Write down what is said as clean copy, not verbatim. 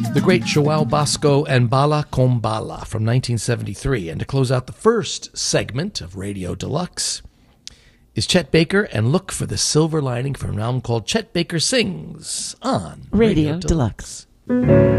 The great João Bosco and Bala Com Bala from 1973. And to close out the first segment of Radio Deluxe is Chet Baker and Look for the Silver Lining from an album called Chet Baker Sings on Radio Deluxe.